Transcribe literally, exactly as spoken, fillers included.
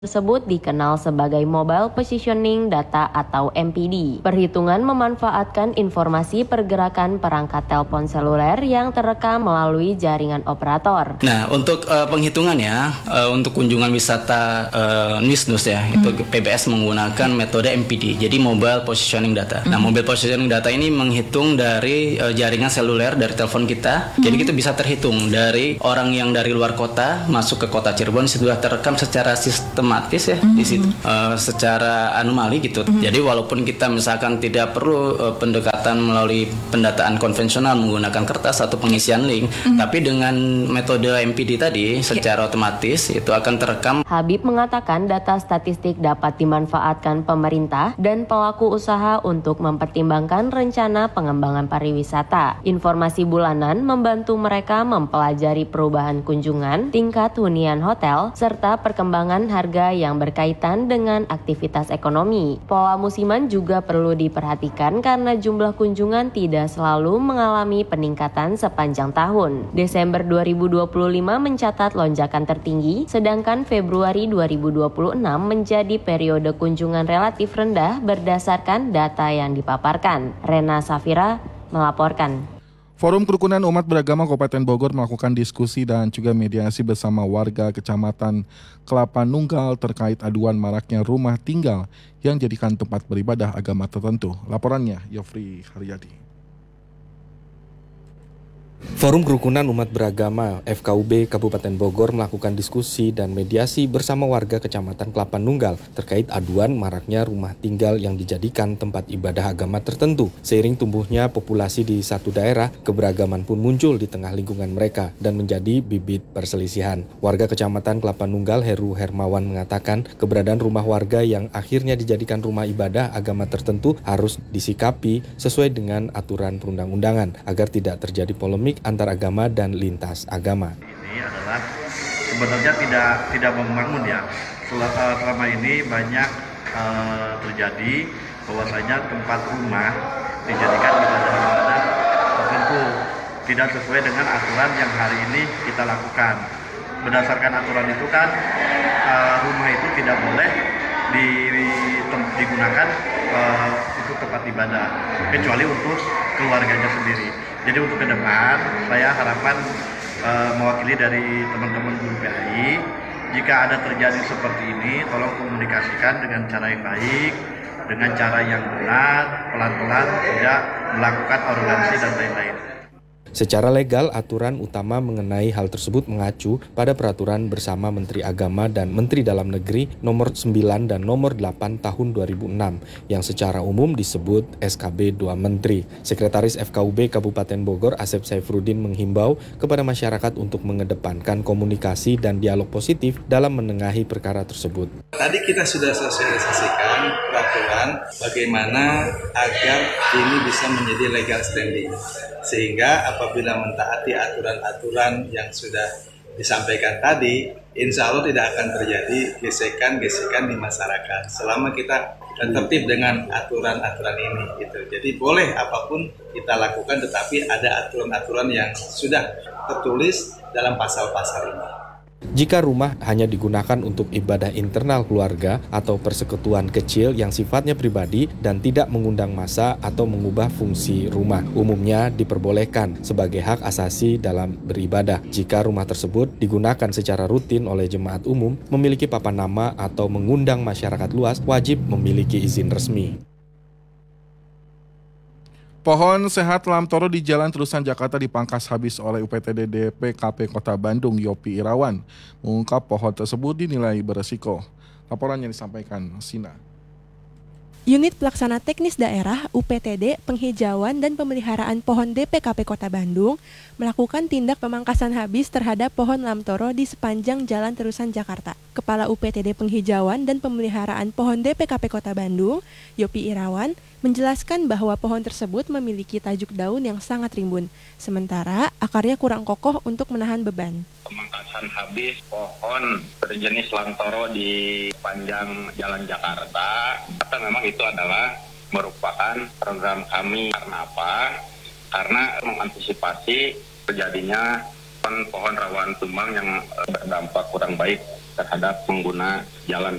tersebut dikenal sebagai Mobile Positioning Data atau M P D. Perhitungan memanfaatkan informasi pergerakan perangkat telepon seluler yang terekam melalui jaringan operator. Nah, untuk uh, penghitungannya, uh, untuk kunjungan wisata uh, Nisnus ya, hmm. itu P B S menggunakan metode M P D, jadi Mobile Positioning Data. Hmm. Nah, Mobile Positioning Data ini menghitung dari uh, jaringan seluler dari telepon kita, hmm. jadi kita bisa terhitung dari orang yang dari luar kota masuk ke kota Cirebon sudah terekam secara sistem otomatis ya mm-hmm. di situ uh, secara anomali gitu. Mm-hmm. Jadi walaupun kita misalkan tidak perlu uh, pendekatan melalui pendataan konvensional menggunakan kertas atau pengisian link, mm-hmm. tapi dengan metode M P D tadi secara yeah. otomatis itu akan terekam. Habib mengatakan data statistik dapat dimanfaatkan pemerintah dan pelaku usaha untuk mempertimbangkan rencana pengembangan pariwisata. Informasi bulanan membantu mereka mempelajari perubahan kunjungan, tingkat hunian hotel, serta perkembangan harga yang berkaitan dengan aktivitas ekonomi. Pola musiman juga perlu diperhatikan karena jumlah kunjungan tidak selalu mengalami peningkatan sepanjang tahun. Desember dua ribu dua puluh lima mencatat lonjakan tertinggi, sedangkan Februari dua ribu dua puluh enam menjadi periode kunjungan relatif rendah berdasarkan data yang dipaparkan. Rena Safira melaporkan. Forum Kerukunan Umat Beragama Kabupaten Bogor melakukan diskusi dan juga mediasi bersama warga Kecamatan Kelapa Nunggal terkait aduan maraknya rumah tinggal yang dijadikan tempat beribadah agama tertentu. Laporannya Yofri Haryadi. Forum Kerukunan Umat Beragama F K U B Kabupaten Bogor melakukan diskusi dan mediasi bersama warga Kecamatan Kelapa Nunggal terkait aduan maraknya rumah tinggal yang dijadikan tempat ibadah agama tertentu. Seiring tumbuhnya populasi di satu daerah, keberagaman pun muncul di tengah lingkungan mereka dan menjadi bibit perselisihan. Warga Kecamatan Kelapa Nunggal Heru Hermawan mengatakan keberadaan rumah warga yang akhirnya dijadikan rumah ibadah agama tertentu harus disikapi sesuai dengan aturan perundang-undangan agar tidak terjadi polemik antar agama dan lintas agama. Ini adalah sebenarnya tidak tidak membangun ya. Selama ini banyak uh, terjadi bahwasanya tempat rumah dijadikan ibadah-ibadah tertentu tidak sesuai dengan aturan yang hari ini kita lakukan. Berdasarkan aturan itu kan uh, rumah itu tidak boleh di, di, digunakan uh, untuk tempat ibadah kecuali untuk keluarganya sendiri. Jadi untuk ke depan, saya harapan uh, mewakili dari teman-teman guru P A I, jika ada terjadi seperti ini, tolong komunikasikan dengan cara yang baik, dengan cara yang benar, pelan-pelan, tidak melakukan arogansi dan lain-lain. Secara legal, aturan utama mengenai hal tersebut mengacu pada peraturan bersama Menteri Agama dan Menteri Dalam Negeri nomor sembilan dan nomor delapan tahun dua ribu enam yang secara umum disebut S K B dua Menteri. Sekretaris F K U B Kabupaten Bogor Asep Saifruddin menghimbau kepada masyarakat untuk mengedepankan komunikasi dan dialog positif dalam menengahi perkara tersebut. Tadi kita sudah sosialisasikan peraturan bagaimana agar ini bisa menjadi legal standing. Sehingga apabila mentaati aturan-aturan yang sudah disampaikan tadi, insya Allah tidak akan terjadi gesekan-gesekan di masyarakat selama kita tertib dengan aturan-aturan ini gitu. Jadi boleh apapun kita lakukan, tetapi ada aturan-aturan yang sudah tertulis dalam pasal-pasal ini. Jika rumah hanya digunakan untuk ibadah internal keluarga atau persekutuan kecil yang sifatnya pribadi dan tidak mengundang massa atau mengubah fungsi rumah, umumnya diperbolehkan sebagai hak asasi dalam beribadah. Jika rumah tersebut digunakan secara rutin oleh jemaat umum, memiliki papan nama atau mengundang masyarakat luas, wajib memiliki izin resmi. Pohon sehat Lamtoro di Jalan Terusan Jakarta dipangkas habis oleh U P T D D P K P Kota Bandung Yopi Irawan. Mengungkap pohon tersebut dinilai beresiko. Laporannya disampaikan Sina. Unit Pelaksana Teknis Daerah U P T D Penghijauan dan Pemeliharaan Pohon D P K P Kota Bandung melakukan tindak pemangkasan habis terhadap pohon Lamtoro di sepanjang Jalan Terusan Jakarta. Kepala U P T D Penghijauan dan Pemeliharaan Pohon D P K P Kota Bandung, Yopi Irawan, menjelaskan bahwa pohon tersebut memiliki tajuk daun yang sangat rimbun, sementara akarnya kurang kokoh untuk menahan beban. Pemangkasan habis pohon berjenis Lamtoro di sepanjang Jalan Jakarta, kata memang itu adalah merupakan program kami. Karena apa? Karena mengantisipasi terjadinya pohon-pohon rawan tumbang yang berdampak kurang baik terhadap pengguna jalan